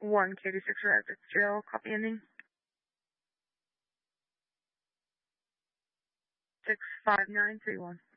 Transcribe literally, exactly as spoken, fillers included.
one Katie six Rapids Jail, copy ending. six five nine three one.